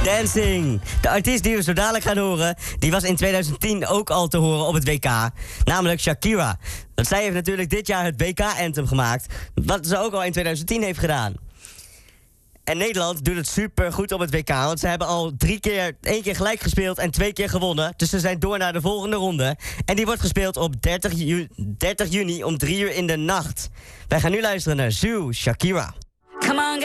Dancing. De artiest die we zo dadelijk gaan horen, die was in 2010 ook al te horen op het WK. Namelijk Shakira. Want zij heeft natuurlijk dit jaar het WK-anthem gemaakt. Wat ze ook al in 2010 heeft gedaan. En Nederland doet het super goed op het WK. Want ze hebben al 1 keer gelijk gespeeld en 2 keer gewonnen. Dus ze zijn door naar de volgende ronde. En die wordt gespeeld op 30 juni om 3 uur in de nacht. Wij gaan nu luisteren naar Zoo, Shakira.